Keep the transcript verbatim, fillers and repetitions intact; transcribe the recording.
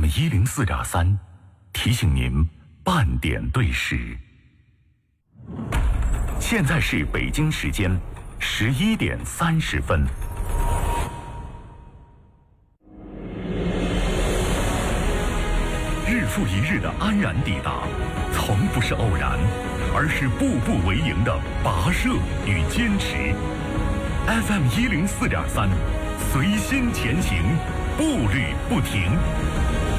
一零四点三，提醒您半点对时。现在是北京时间十一点三十分。日复一日的安然抵达，从不是偶然，而是步步为营的跋涉与坚持。F M 一零四点三，随心前行，步履不停。